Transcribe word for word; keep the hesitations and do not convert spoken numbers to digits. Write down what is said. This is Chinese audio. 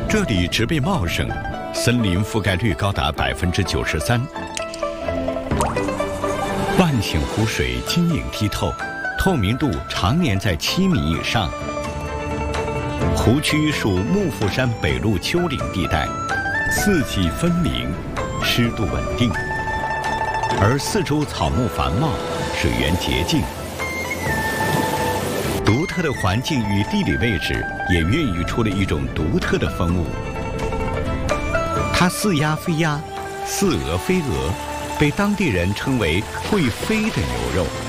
这里植被茂盛，森林覆盖率高达百分之九十三。万顷湖水晶莹剔透，透明度常年在七米以上。湖区属幕阜山北麓丘陵地带，四季分明，湿度稳定，而四周草木繁茂，水源洁净。独特的环境与地理位置也孕育出了一种独特的风物。它似鸭非鸭，似鹅非鹅，被当地人称为会飞的牛肉。